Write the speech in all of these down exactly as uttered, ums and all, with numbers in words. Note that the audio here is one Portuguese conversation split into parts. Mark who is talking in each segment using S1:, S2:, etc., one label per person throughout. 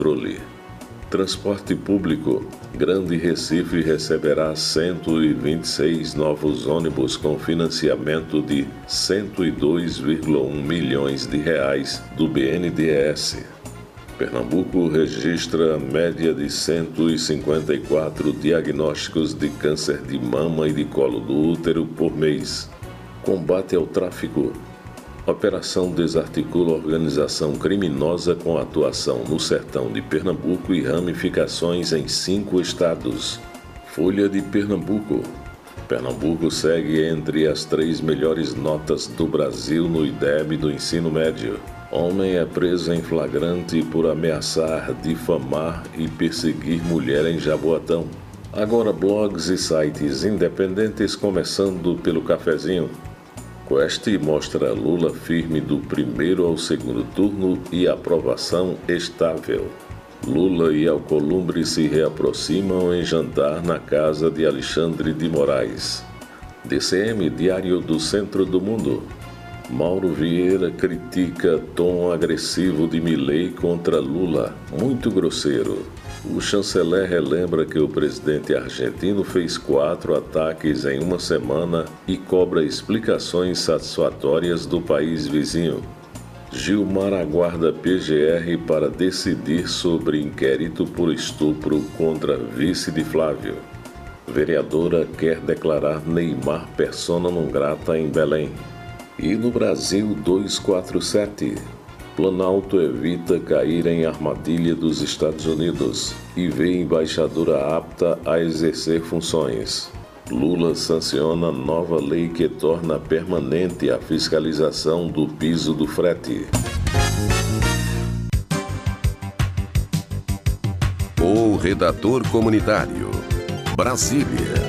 S1: Transporte público. Grande Recife receberá cento e vinte e seis novos ônibus com financiamento de cento e dois vírgula um milhões de reais do B N D E S. Pernambuco registra média de cento e cinquenta e quatro diagnósticos de câncer de mama e de colo do útero por mês. Combate ao tráfico. Operação desarticula organização criminosa com atuação no sertão de Pernambuco e ramificações em cinco estados. Folha de Pernambuco. Pernambuco segue entre as três melhores notas do Brasil no I D E B do ensino médio. Homem é preso em flagrante por ameaçar, difamar e perseguir mulher em Jaboatão. Agora blogs e sites independentes, começando pelo Cafezinho. Quest mostra Lula firme do primeiro ao segundo turno e aprovação estável. Lula e Alcolumbre se reaproximam em jantar na casa de Alexandre de Moraes. D C M, Diário do Centro do Mundo. Mauro Vieira critica tom agressivo de Milei contra Lula, muito grosseiro. O chanceler relembra que o presidente argentino fez quatro ataques em uma semana e cobra explicações satisfatórias do país vizinho. Gilmar aguarda P G R para decidir sobre inquérito por estupro contra vice de Flávio. Vereadora quer declarar Neymar persona non grata em Belém. E no Brasil duzentos e quarenta e sete, Planalto evita cair em armadilha dos Estados Unidos e vê embaixadora apta a exercer funções. Lula sanciona nova lei que torna permanente a fiscalização do piso do frete.
S2: O redator comunitário. Brasília.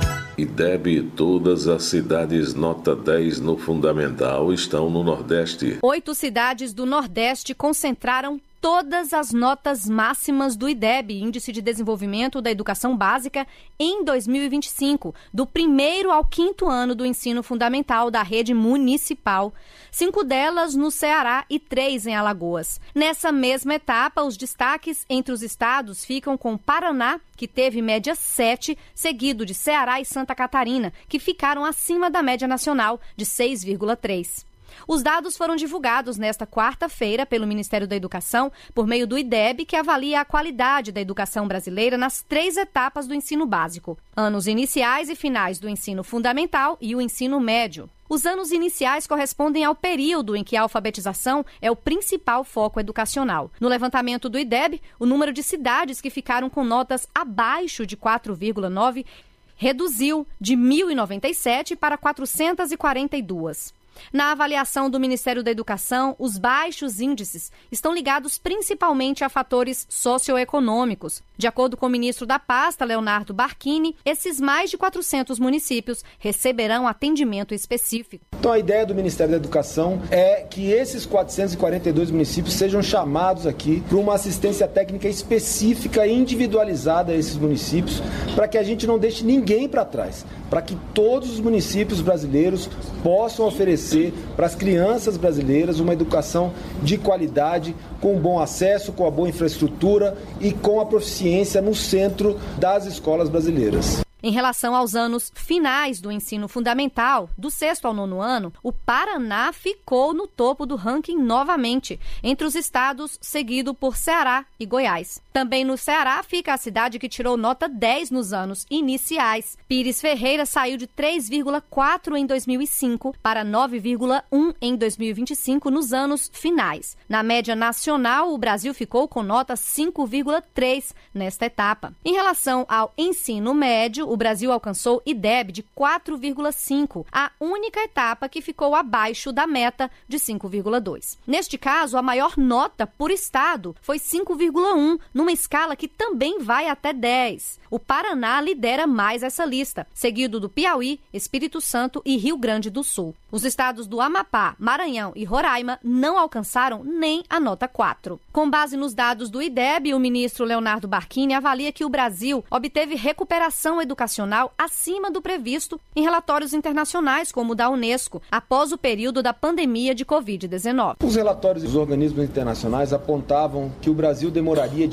S1: I D E B, todas as cidades nota dez no Fundamental estão no Nordeste.
S3: Oito cidades do Nordeste concentraram todas as notas máximas do I D E B, Índice de Desenvolvimento da Educação Básica, em dois mil e vinte e cinco, do primeiro ao quinto ano do ensino fundamental da rede municipal. Cinco delas no Ceará e três em Alagoas. Nessa mesma etapa, os destaques entre os estados ficam com Paraná, que teve média sete, seguido de Ceará e Santa Catarina, que ficaram acima da média nacional, de seis vírgula três. Os dados foram divulgados nesta quarta-feira pelo Ministério da Educação por meio do I D E B, que avalia a qualidade da educação brasileira nas três etapas do ensino básico: anos iniciais e finais do ensino fundamental e o ensino médio. Os anos iniciais correspondem ao período em que a alfabetização é o principal foco educacional. No levantamento do I D E B, o número de cidades que ficaram com notas abaixo de quatro vírgula nove reduziu de mil e noventa e sete para quatrocentas e quarenta e duas. Na avaliação do Ministério da Educação, os baixos índices estão ligados principalmente a fatores socioeconômicos. De acordo com o ministro da pasta, Leonardo Barquini, esses mais de quatrocentos municípios receberão atendimento específico.
S4: Então a ideia do Ministério da Educação é que esses quatrocentos e quarenta e dois municípios sejam chamados aqui para uma assistência técnica específica e individualizada a esses municípios, para que a gente não deixe ninguém para trás, para que todos os municípios brasileiros possam oferecer para as crianças brasileiras uma educação de qualidade, com bom acesso, com a boa infraestrutura e com a proficiência no centro das escolas brasileiras.
S3: Em relação aos anos finais do ensino fundamental, do sexto ao nono ano, o Paraná ficou no topo do ranking novamente, entre os estados, seguido por Ceará e Goiás. Também no Ceará fica a cidade que tirou nota dez nos anos iniciais. Pires Ferreira saiu de três vírgula quatro em dois mil e cinco para nove vírgula um em dois mil e vinte e cinco nos anos finais. Na média nacional, o Brasil ficou com nota cinco vírgula três nesta etapa. Em relação ao ensino médio, o Brasil alcançou I D E B de quatro vírgula cinco, a única etapa que ficou abaixo da meta de cinco vírgula dois. Neste caso, a maior nota por estado foi cinco vírgula um, numa escala que também vai até dez. O Paraná lidera mais essa lista, seguido do Piauí, Espírito Santo e Rio Grande do Sul. Os estados do Amapá, Maranhão e Roraima não alcançaram nem a nota quatro. Com base nos dados do I D E B, o ministro Leonardo Barquini avalia que o Brasil obteve recuperação educacional educacional acima do previsto em relatórios internacionais, como o da Unesco, após o período da pandemia de covid dezenove.
S4: Os relatórios dos organismos internacionais apontavam que o Brasil demoraria